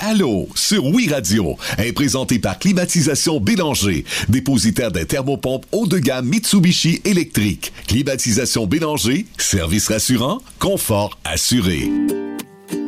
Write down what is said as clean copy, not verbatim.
Allô sur Oui Radio est présenté par Climatisation Bélanger, dépositaire des thermopompes haut de gamme Mitsubishi électrique. Climatisation Bélanger, service rassurant, confort assuré.